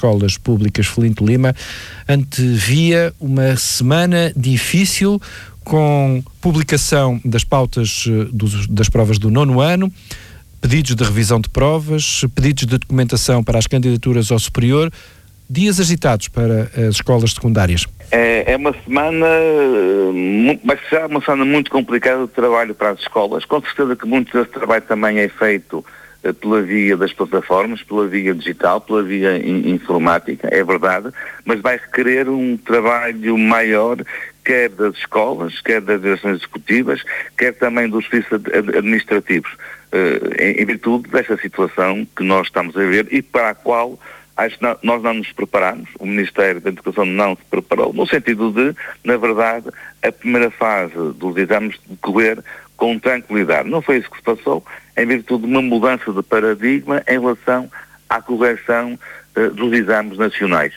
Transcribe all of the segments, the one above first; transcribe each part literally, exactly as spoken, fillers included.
Escolas Públicas, Felinto Lima, antevia uma semana difícil com publicação das pautas dos, das provas do nono ano, pedidos de revisão de provas, pedidos de documentação para as candidaturas ao superior, dias agitados para as escolas secundárias. É, é uma semana, vai ser uma semana muito complicada de trabalho para as escolas. Com certeza que muito desse trabalho também é feito uh, pela via das plataformas, pela via digital, pela via in, informática, é verdade, mas vai requerer um trabalho maior, quer das escolas, quer das direções executivas, quer também dos serviços administrativos, uh, em, em virtude desta situação que nós estamos a ver e para a qual acho que não, nós não nos preparamos, o Ministério da Educação não se preparou, no sentido de, na verdade, a primeira fase dos exames decorrer com tranquilidade. Não foi isso que se passou, em virtude de uma mudança de paradigma em relação à correção uh, dos exames nacionais.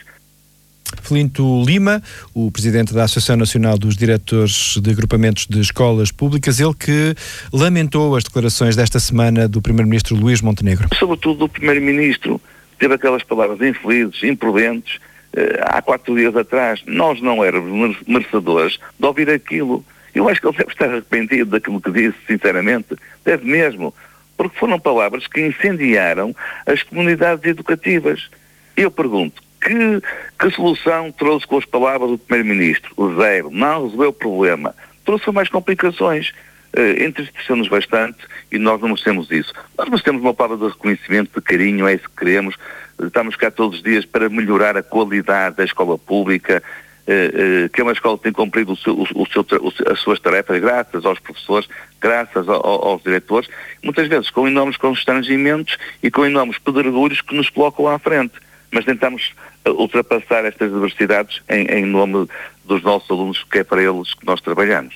Felinto Lima, o presidente da Associação Nacional dos Diretores de Agrupamentos de Escolas Públicas, ele que lamentou as declarações desta semana do primeiro-ministro Luís Montenegro. Sobretudo do primeiro-ministro, teve aquelas palavras infelizes, imprudentes, eh, há quatro dias atrás. Nós não éramos merecedores de ouvir aquilo. Eu acho que ele deve estar arrependido daquilo que disse, sinceramente. Deve mesmo. Porque foram palavras que incendiaram as comunidades educativas. Eu pergunto, que, que solução trouxe com as palavras do primeiro-ministro? O zero. Não resolveu o problema. Trouxe mais complicações. Uh, entristeceu-nos bastante e nós não merecemos isso. Nós merecemos uma palavra de reconhecimento, de carinho, é isso que queremos. Uh, estamos cá todos os dias para melhorar a qualidade da escola pública, uh, uh, que é uma escola que tem cumprido o seu, o, o seu, o, as suas tarefas graças aos professores, graças ao, aos diretores, muitas vezes com enormes constrangimentos e com enormes pedregulhos que nos colocam à frente. Mas tentamos uh, ultrapassar estas adversidades em, em nome dos nossos alunos, que é para eles que nós trabalhamos.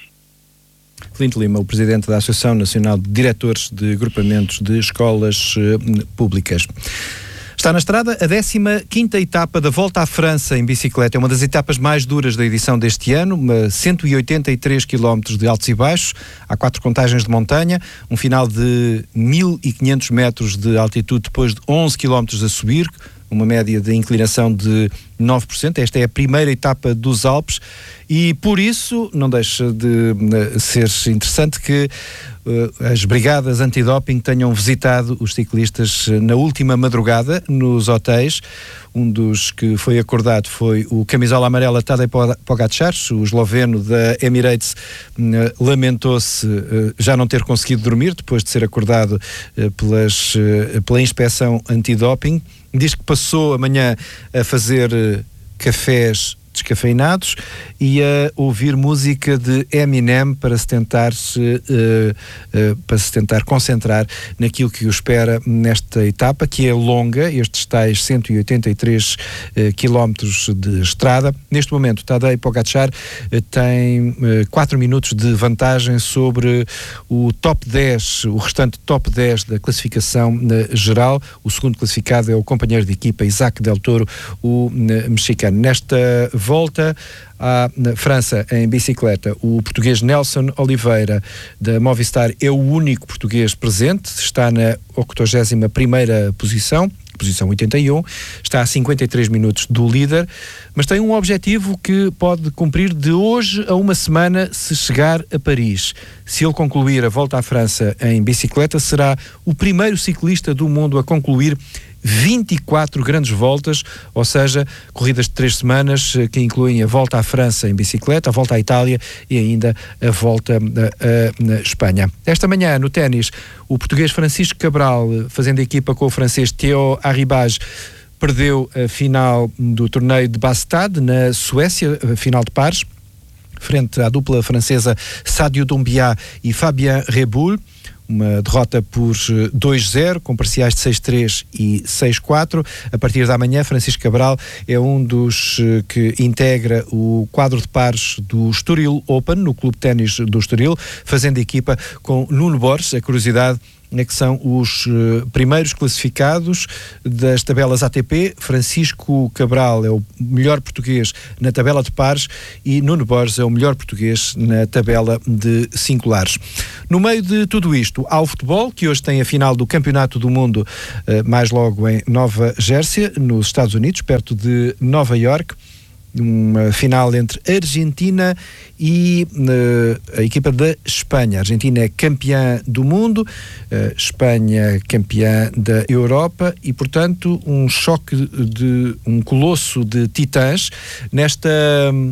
Felinto Lima, o presidente da Associação Nacional de Diretores de Agrupamentos de Escolas uh, Públicas. Está na estrada a décima quinta etapa da Volta à França em bicicleta. É uma das etapas mais duras da edição deste ano, uma cento e oitenta e três quilómetros de altos e baixos, há quatro contagens de montanha, um final de mil e quinhentos metros de altitude depois de onze quilómetros a subir, uma média de inclinação de nove por cento. Esta é a primeira etapa dos Alpes e, por isso, não deixa de uh, ser interessante que uh, as brigadas antidoping tenham visitado os ciclistas na última madrugada nos hotéis. Um dos que foi acordado foi o camisola amarela Tadej Pogačar, o esloveno da Emirates, uh, lamentou-se uh, já não ter conseguido dormir depois de ser acordado uh, pelas, uh, pela inspeção antidoping. Diz que passou amanhã a fazer uh, cafés descafeinados e a ouvir música de Eminem para se tentar, uh, uh, para se tentar concentrar naquilo que o espera nesta etapa, que é longa, estes tais cento e oitenta e três uh, quilómetros de estrada. Neste momento, Tadej Pogačar uh, tem uh, quatro minutos de vantagem sobre o top dez, o restante top dez da classificação uh, geral. O segundo classificado é o companheiro de equipa Isaac Del Toro, o uh, mexicano. Nesta volta à França em bicicleta, o português Nelson Oliveira da Movistar é o único português presente, está na octogésima primeira posição, posição oitenta e um, está a cinquenta e três minutos do líder, mas tem um objetivo que pode cumprir de hoje a uma semana se chegar a Paris. Se ele concluir a Volta à França em bicicleta, será o primeiro ciclista do mundo a concluir vinte e quatro grandes voltas, ou seja, corridas de três semanas que incluem a Volta à França em bicicleta, a Volta à Itália e ainda a Volta à Espanha. Esta manhã, no ténis, o português Francisco Cabral, fazendo equipa com o francês Theo Arribas, perdeu a final do torneio de Bastad, na Suécia, a final de pares, frente à dupla francesa Sadio Doumbia e Fabien Reboul. Uma derrota por dois zero, com parciais de seis três e seis quatro. A partir da manhã, Francisco Cabral é um dos que integra o quadro de pares do Estoril Open, no Clube de Ténis do Estoril, fazendo equipa com Nuno Borges. A curiosidade é que são os uh, primeiros classificados das tabelas A T P. Francisco Cabral é o melhor português na tabela de pares e Nuno Borges é o melhor português na tabela de singulares. No meio de tudo isto, há o futebol, que hoje tem a final do Campeonato do Mundo, uh, mais logo em Nova Jersey, nos Estados Unidos, perto de Nova Iorque. Uma final entre a Argentina e uh, a equipa da Espanha. A Argentina é campeã do mundo, uh, Espanha campeã da Europa e, portanto, um choque de um colosso de titãs. Nesta uh,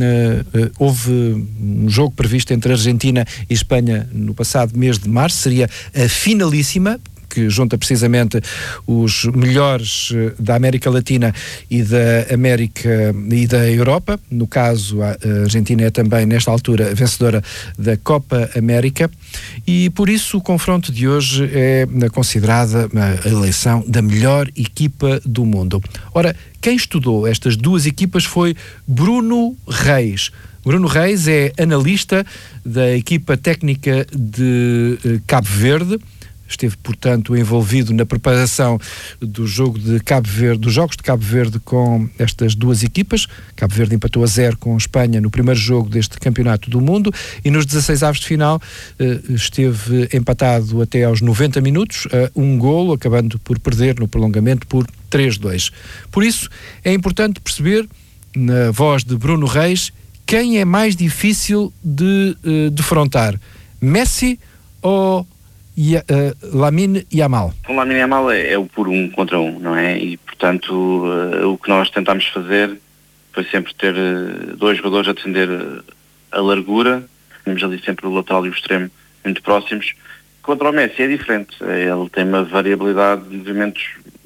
uh, houve um jogo previsto entre a Argentina e a Espanha no passado mês de março, seria a finalíssima, que junta precisamente os melhores da América Latina e da América e da Europa. No caso, a Argentina é também, nesta altura, vencedora da Copa América e, por isso, o confronto de hoje é considerada a eleição da melhor equipa do mundo. Ora, quem estudou estas duas equipas foi Bruno Reis. Bruno Reis é analista da equipa técnica de Cabo Verde. Esteve, portanto, envolvido na preparação do jogo de Cabo Verde, dos jogos de Cabo Verde com estas duas equipas. Cabo Verde empatou a zero com a Espanha no primeiro jogo deste Campeonato do Mundo e nos dezasseis avos de final eh, esteve empatado até aos noventa minutos, a um golo, acabando por perder no prolongamento por três a dois. Por isso, é importante perceber, na voz de Bruno Reis, quem é mais difícil de eh, defrontar, Messi ou E, uh, Lamine Yamal? O Lamine Yamal é, é o por um contra um, não é? E, portanto, uh, o que nós tentámos fazer foi sempre ter uh, dois jogadores a defender uh, a largura. Temos ali sempre o lateral e o extremo muito próximos. Contra o Messi é diferente. Ele tem uma variabilidade de movimentos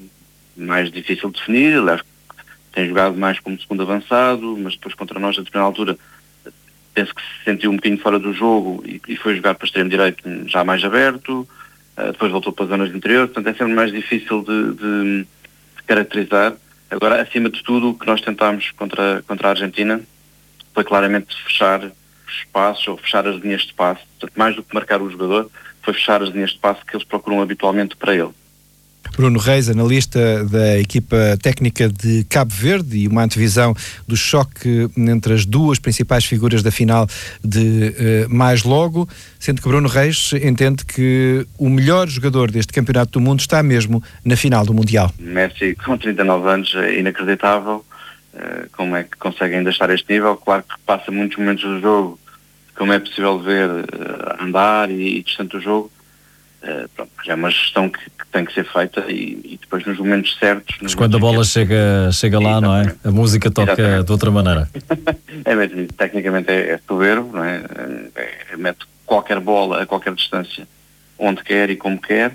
mais difícil de definir. Aliás, tem jogado mais como segundo avançado, mas depois contra nós, a determinada altura, penso que se sentiu um bocadinho fora do jogo e, e foi jogar para o extremo direito já mais aberto, uh, depois voltou para as zonas de interior, portanto é sempre mais difícil de, de, de caracterizar. Agora, acima de tudo, o que nós tentámos contra, contra a Argentina foi claramente fechar os espaços ou fechar as linhas de passe, portanto, mais do que marcar o jogador, foi fechar as linhas de passe que eles procuram habitualmente para ele. Bruno Reis, analista da equipa técnica de Cabo Verde, e uma antevisão do choque entre as duas principais figuras da final de uh, mais logo, sendo que Bruno Reis entende que o melhor jogador deste Campeonato do Mundo está mesmo na final do Mundial. Messi, com trinta e nove anos, é inacreditável uh, como é que consegue ainda estar a este nível. Claro que passa muitos momentos do jogo, como é possível ver, uh, andar e, e distante do jogo. Uh, pronto, é uma gestão que, que tem que ser feita e, e depois nos momentos certos... Mas quando a bola chega, chega lá, exatamente, não é? A música toca exatamente de outra maneira. É mesmo, tecnicamente é, é soberbo, não é? É, é? Mete qualquer bola a qualquer distância, onde quer e como quer,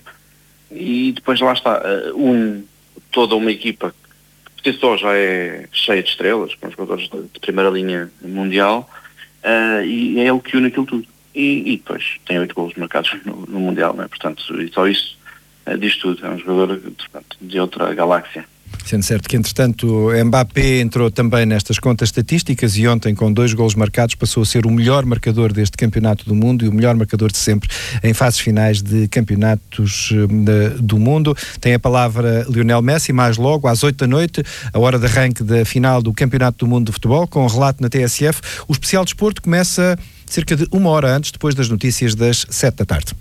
e depois lá está, uh, um, toda uma equipa que por si só já é cheia de estrelas, com os jogadores de, de primeira linha mundial, uh, e é o que une aquilo tudo. E, e depois tem oito golos marcados no, no Mundial, não é? Portanto, e só isso uh, diz tudo. É um jogador portanto, de outra galáxia. Sendo certo que, entretanto, Mbappé entrou também nestas contas estatísticas e ontem, com dois golos marcados, passou a ser o melhor marcador deste Campeonato do Mundo e o melhor marcador de sempre em fases finais de campeonatos uh, do mundo. Tem a palavra Lionel Messi, mais logo, às oito da noite, a hora de arranque da final do Campeonato do Mundo de Futebol, com relato na T S F. O especial desporto começa cerca de uma hora antes, depois das notícias das sete da tarde.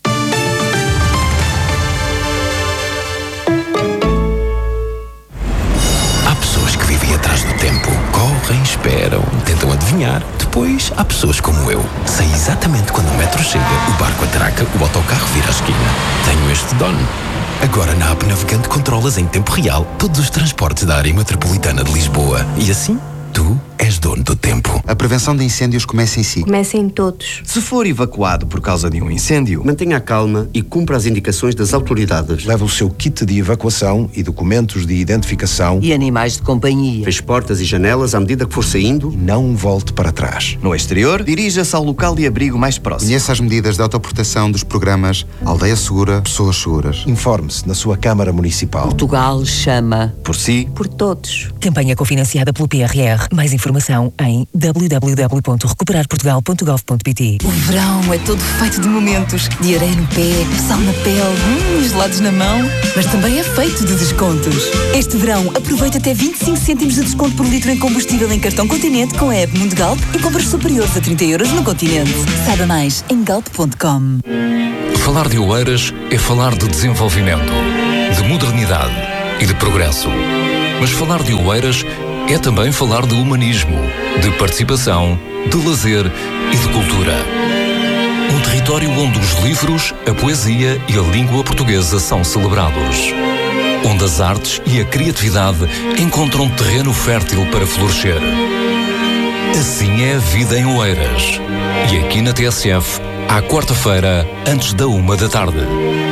Há pessoas que vivem atrás do tempo, correm, esperam, tentam adivinhar. Depois há pessoas como eu. Sei exatamente quando o metro chega, o barco atraca, o autocarro vira a esquina. Tenho este dono. Agora na app Navegante controlas em tempo real todos os transportes da área metropolitana de Lisboa. E assim, tu és dono do tempo. A prevenção de incêndios começa em si. Começa em todos. Se for evacuado por causa de um incêndio, mantenha a calma e cumpra as indicações das autoridades. Leve o seu kit de evacuação e documentos de identificação. E animais de companhia. Feche portas e janelas à medida que for saindo. E não volte para trás. No exterior, dirija-se ao local de abrigo mais próximo. Conheça as medidas de autoproteção dos programas Aldeia Segura, Pessoas Seguras. Informe-se na sua Câmara Municipal. Portugal chama. Por si. Por todos. Campanha cofinanciada pelo P R R. Mais informação informação em w w w ponto recuperar portugal ponto gov ponto p t. O verão é todo feito de momentos, de areia no pé, sal na pele, hum, gelados na mão, mas também é feito de descontos. Este verão, aproveita até vinte e cinco cêntimos de desconto por litro em combustível em cartão Continente com a app Mundo Galp e compras superiores a trinta euros no Continente. Saiba mais em galp ponto com. Falar de Oeiras é falar de desenvolvimento, de modernidade e de progresso. Mas falar de Oeiras é também falar de humanismo, de participação, de lazer e de cultura. Um território onde os livros, a poesia e a língua portuguesa são celebrados. Onde as artes e a criatividade encontram terreno fértil para florescer. Assim é a vida em Oeiras. E aqui na T S F, à quarta-feira, antes da uma da tarde.